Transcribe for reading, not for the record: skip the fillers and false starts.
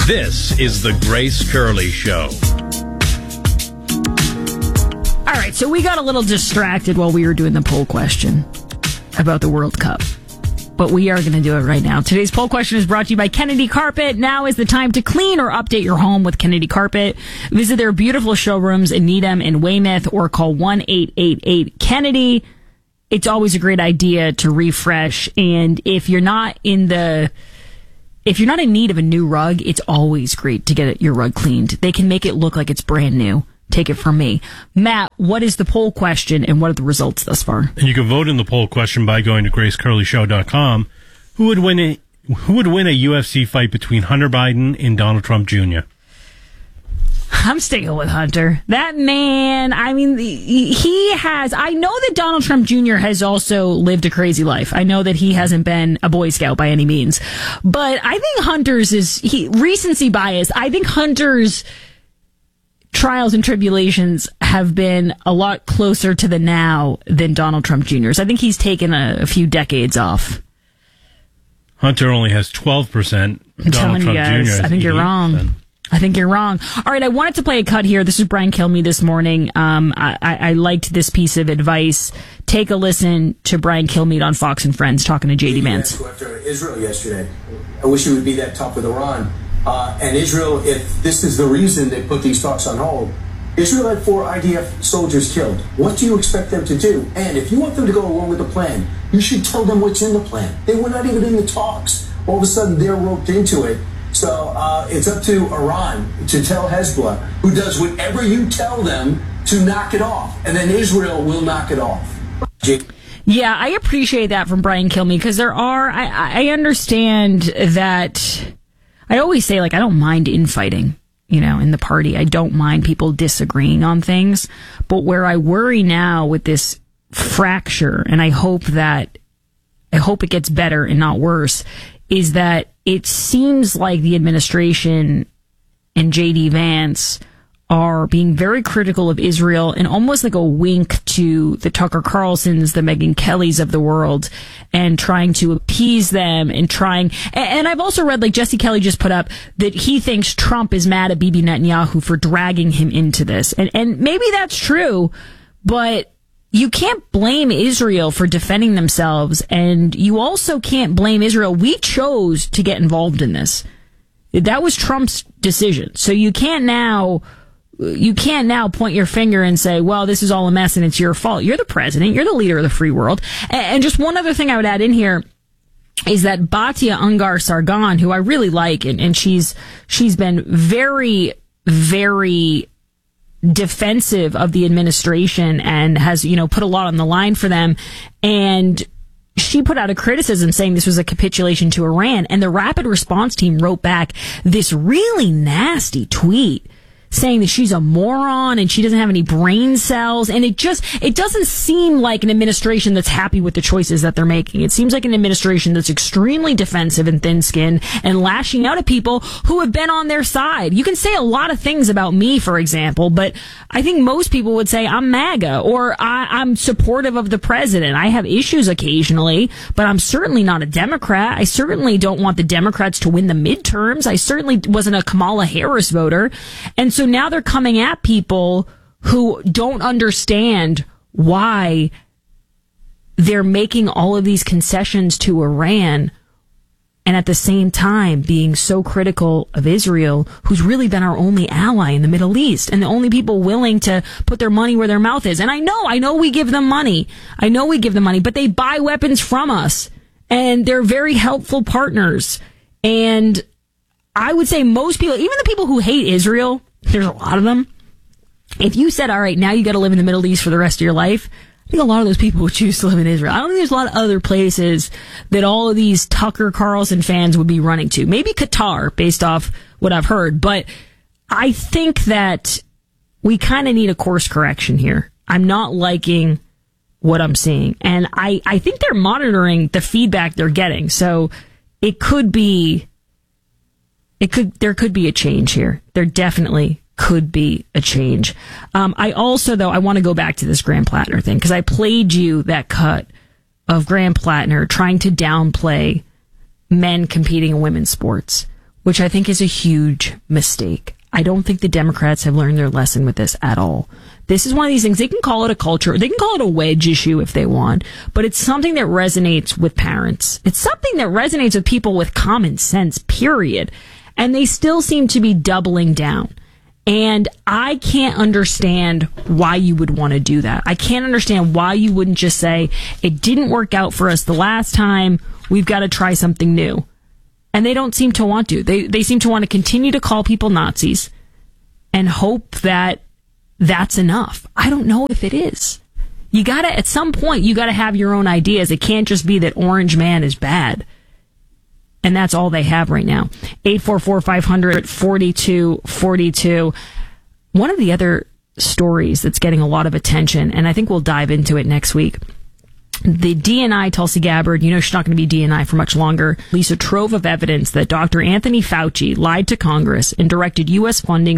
This is the Grace Curley Show. All right, so we got a little distracted while we were doing the poll question about the World Cup. But we are going to do it right now. Today's poll question is brought to you by Kennedy Carpet. Now is the time to clean or update your home with Kennedy Carpet. Visit their beautiful showrooms in Needham and Weymouth or call 1-888-KENNEDY. It's always a great idea to refresh. And if you're not in need of a new rug, it's always great to get your rug cleaned. They can make it look like it's brand new. Take it from me. Matt, what is the poll question and what are the results thus far? And you can vote in the poll question by going to gracecurleyshow.com. Who would win a UFC fight between Hunter Biden and Donald Trump Jr.? I'm sticking with Hunter. That man, I mean, he has, I know that Donald Trump Jr. has also lived a crazy life. I know that he hasn't been a Boy Scout by any means. But I think Hunter's recency bias. I think Hunter's trials and tribulations have been a lot closer to the now than Donald Trump Jr.'s. I think he's taken a few decades off. Hunter only has 12%. Donald Trump Jr. I think you're wrong. All right, I wanted to play a cut here. This is Brian Kilmeade this morning. I liked this piece of advice. Take a listen to Brian Kilmeade on Fox and Friends talking to J.D. Vance. After Israel yesterday, I wish it would be that tough with Iran. And Israel, if this is the reason they put these talks on hold, Israel had 4 IDF soldiers killed. What do you expect them to do? And if you want them to go along with the plan, you should tell them what's in the plan. They were not even in the talks. All of a sudden, they're roped into it. So it's up to Iran to tell Hezbollah, who does whatever you tell them, to knock it off. And then Israel will knock it off. Yeah, I appreciate that from Brian Kilmeade, because I understand that. I always say, I don't mind infighting, in the party. I don't mind people disagreeing on things. But where I worry now with this fracture, and I hope it gets better and not worse, is that it seems like the administration and J.D. Vance are being very critical of Israel and almost like a wink to the Tucker Carlsons, the Megyn Kellys of the world, and trying to appease them and I've also read, Jesse Kelly just put up that he thinks Trump is mad at Bibi Netanyahu for dragging him into this. And maybe that's true, but you can't blame Israel for defending themselves, and you also can't blame Israel. We chose to get involved in this. That was Trump's decision. So you can't now point your finger and say, well, this is all a mess and it's your fault. You're the president. You're the leader of the free world. And just one other thing I would add in here is that Batia Ungar Sargon, who I really like, and she's been very, very defensive of the administration and has, put a lot on the line for them. And she put out a criticism saying this was a capitulation to Iran. And the Rapid Response Team wrote back this really nasty tweet saying that she's a moron and she doesn't have any brain cells. And it doesn't seem like an administration that's happy with the choices that they're making. It seems like an administration that's extremely defensive and thin-skinned and lashing out at people who have been on their side. You can say a lot of things about me, for example, but I think most people would say I'm MAGA or I'm supportive of the president. I have issues occasionally, but I'm certainly not a Democrat. I certainly don't want the Democrats to win the midterms. I certainly wasn't a Kamala Harris voter. And so now they're coming at people who don't understand why they're making all of these concessions to Iran and at the same time being so critical of Israel, who's really been our only ally in the Middle East and the only people willing to put their money where their mouth is. And I know we give them money. But they buy weapons from us and they're very helpful partners. And I would say most people, even the people who hate Israel, there's a lot of them. If you said, all right, now you got to live in the Middle East for the rest of your life, I think a lot of those people would choose to live in Israel. I don't think there's a lot of other places that all of these Tucker Carlson fans would be running to. Maybe Qatar, based off what I've heard. But I think that we kind of need a course correction here. I'm not liking what I'm seeing. And I think they're monitoring the feedback they're getting. So there could be a change here. There definitely could be a change. I also, though, I want to go back to this Graham Plattner thing, because I played you that cut of Graham Plattner trying to downplay men competing in women's sports. which I think is a huge mistake. I don't think the Democrats have learned their lesson with this at all. This is one of these things. They can call it a culture. They can call it a wedge issue if they want, but it's something that resonates with parents. It's something that resonates with people with common sense, period. And they still seem to be doubling down. And I can't understand why you would want to do that. I can't understand why you wouldn't just say, it didn't work out for us the last time. We've got to try something new. And they don't seem to want to. They seem to want to continue to call people Nazis and hope that that's enough. I don't know if it is. You gotta, at some point, you gotta have your own ideas. It can't just be that Orange Man is bad. And that's all they have right now. 844-500-4242. One of the other stories that's getting a lot of attention, and I think we'll dive into it next week. The DNI, Tulsi Gabbard, you know she's not going to be DNI for much longer, released a trove of evidence that Dr. Anthony Fauci lied to Congress and directed U.S. funding